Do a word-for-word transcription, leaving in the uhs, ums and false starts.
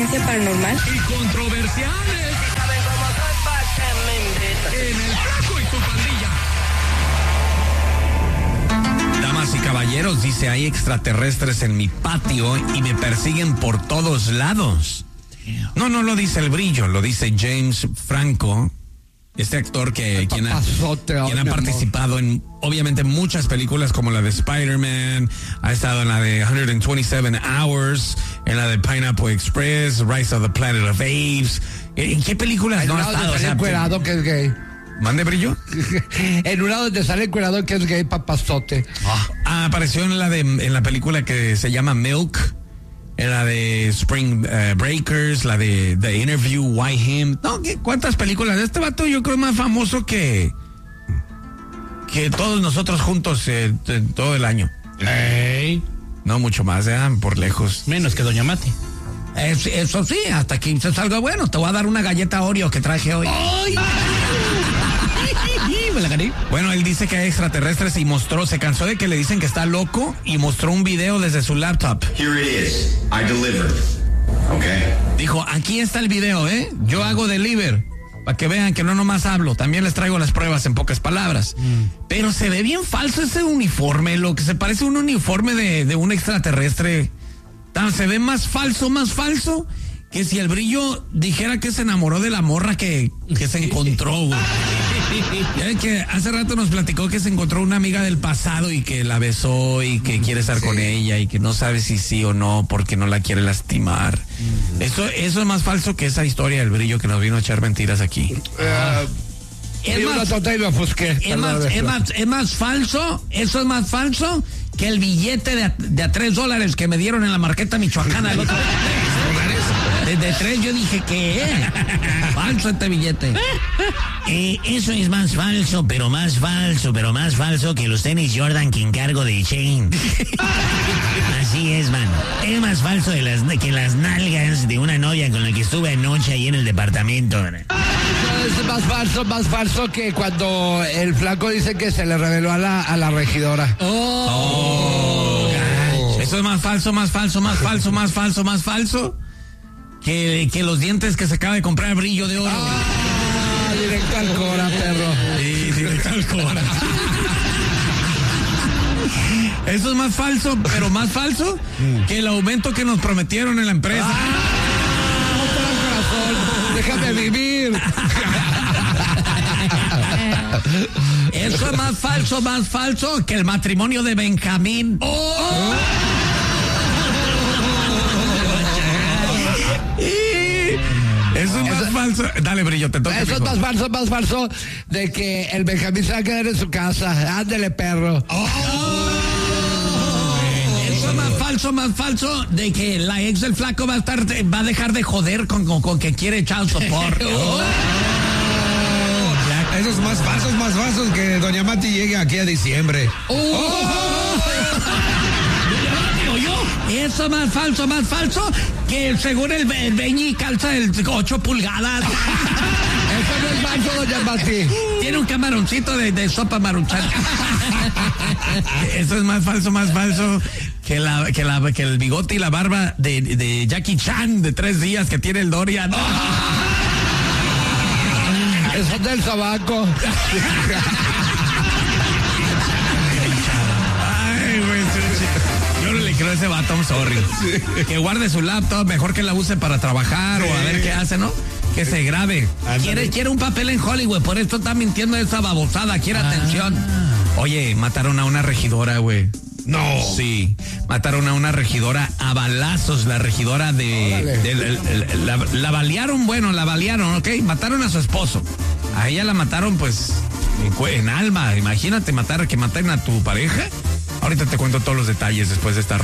Actividad Paranormal. Y controversiales. ¿Saben cómo soy? ¿Pa' qué me invitan? En el Flaco y su pandilla. Damas y caballeros, dice, hay extraterrestres en mi patio y me persiguen por todos lados. No, no lo dice el Brillo, lo dice James Franco, este actor que quien ha, quien ha participado en, obviamente, muchas películas como la de Spider-Man, ha estado en la de ciento veintisiete Hours, en la de Pineapple Express, Rise of the Planet of Apes. ¿En qué películas no ha estado? O sea, encuerado que es gay. ¿Mande, Brillo? En una donde sale encuerado que es gay, papazote. Ah, apareció en la de en la película que se llama Milk, en la de Spring uh, Breakers, la de The Interview, Why Him. No, ¿qué, ¿cuántas películas? Este vato yo creo es más famoso que que todos nosotros juntos eh, t- todo el año. Ey. No mucho más, eh, por lejos. Menos que Doña Mati. Es, eso sí, hasta que se salga bueno, te voy a dar una galleta Oreo que traje hoy. ¡Ay! Me la gané. Bueno, él dice que hay extraterrestres y mostró, se cansó de que le dicen que está loco y mostró un video desde su laptop. Here it is. I delivered. Okay. Dijo, aquí está el video, ¿eh? Yo hago deliver. Para que vean que no nomás hablo, también les traigo las pruebas en pocas palabras. Mm. Pero se ve bien falso ese uniforme, lo que se parece a un uniforme de, de un extraterrestre. Tan, se ve más falso, más falso, que si el Brillo dijera que se enamoró de la morra que, que se encontró, güey. Ya ves que hace rato nos platicó que se encontró una amiga del pasado y que la besó y que quiere estar sí. con ella y que no sabe si sí o no porque no la quiere lastimar. Mm. Eso, eso es más falso que esa historia del Brillo que nos vino a echar mentiras aquí. Uh, es, más, es, más, es, más, es más falso, eso es más falso que el billete de a, de a tres dólares que me dieron en la Marqueta Michoacana el otro día. Desde tres yo dije que falso este billete. Eh, eso es más falso, pero más falso, pero más falso que los tenis Jordan que encargo de Shane. Así es, mano. Es más falso de las, que las nalgas de una novia con la que estuve anoche ahí en el departamento. Es más falso, más falso que cuando el flaco dice que se le reveló a la, a la regidora. Oh. Oh. Eso es más falso, más falso, más falso, más falso, más falso. Que, que los dientes que se acaba de comprar Brillo de Oro. Ah, directo al Cora, perro. Sí, directo al Cora. Eso es más falso, pero más falso que el aumento que nos prometieron en la empresa. Ah, corazón, déjame vivir. Eso es más falso, más falso que el matrimonio de Benjamín. Oh. Eso es más eso, falso. Dale, Brillo, te toca. Eso es más falso, más falso de que el Benjamín se va a quedar en su casa. Ándele, perro. Oh. Oh. Eso es más falso, más falso de que la ex del flaco va a estar, va a dejar de joder con, con, con que quiere echar soporte. Oh. Esos más falsos, más falsos que Doña Mati llegue aquí a diciembre. Oh. Oh. Eso es más falso, más falso que según el, el Beñi calza el ocho pulgadas. Eso no es falso, Doña Mati. Tiene un camaroncito de, de sopa maruchan. Eso es más falso, más falso que la, que la que el bigote y la barba de, de Jackie Chan de tres días que tiene el Dorian. Eso es del sobaco. Ay, güey. Yo no le creo a ese vato, I'm sorry. Sí. Que guarde su laptop, mejor que la use para trabajar sí. o a ver qué hace, ¿no? Que se grabe. Quiere, quiere un papel en Hollywood, por esto está mintiendo esa babosada, quiere ah. atención. Oye, mataron a una regidora, güey. No. Sí, mataron a una regidora a balazos, la regidora de... de, de, de, de la, la balearon, bueno, la balearon, ¿ok? Mataron a su esposo. A ella la mataron, pues, en, en alma. Imagínate matar, que maten a tu pareja. Ahorita te cuento todos los detalles después de esta